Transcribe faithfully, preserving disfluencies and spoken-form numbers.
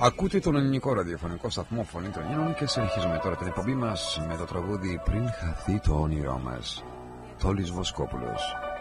Ακούτε τον ελληνικό ραδιοφωνικό σταθμό Φωνή των Ελλήνων και συνεχίζουμε τώρα την εκπομπή μας με το τραγούδι «Πριν χαθεί το όνειρό μας». Τόλης Βοσκόπουλος.